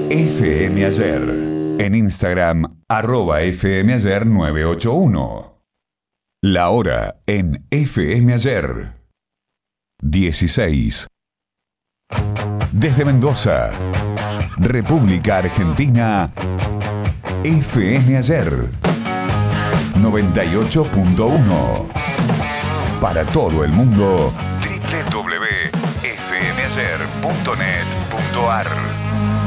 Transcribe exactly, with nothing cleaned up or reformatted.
F M Ayer. En Instagram, arroba F M Ayer nueve ocho uno. La hora en F M Ayer. dieciséis. Desde Mendoza, República Argentina, F M Ayer noventa y ocho punto uno. Para todo el mundo, doble u doble u doble u punto f m ayer punto net punto a r.